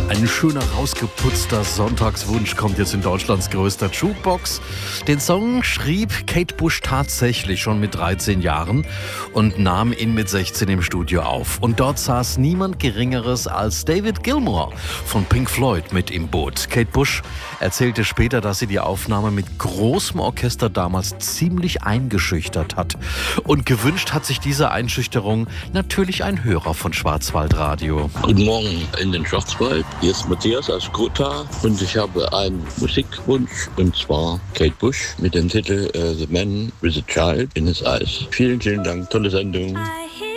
Ein schöner, rausgeputzter Sonntagswunsch kommt jetzt in Deutschlands größter Jukebox. Den Song schrieb Kate Bush tatsächlich schon mit 13 Jahren und nahm ihn mit 16 im Studio auf. Und dort saß niemand Geringeres als David Gilmour von Pink Floyd mit im Boot. Kate Bush erzählte später, dass sie die Aufnahme mit großem Orchester damals ziemlich eingeschüchtert hat. Und gewünscht hat sich diese Einschüchterung natürlich ein Hörer von Schwarzwaldradio. Guten Morgen in den Schwarzwald. Hier ist Matthias aus Gotha und ich habe einen Musikwunsch, und zwar Kate Bush mit dem Titel The Man with a Child in His Eyes. Vielen, vielen Dank, tolle Sendung.